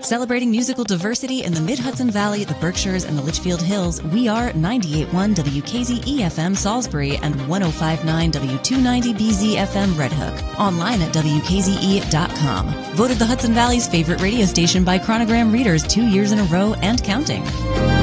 Celebrating musical diversity in the Mid-Hudson Valley, the Berkshires, and the Litchfield Hills, we are 98.1 WKZE-FM Salisbury and 105.9 W290BZ-FM Red Hook. Online at WKZE.com. Voted the Hudson Valley's favorite radio station by Chronogram readers 2 years in a row and counting.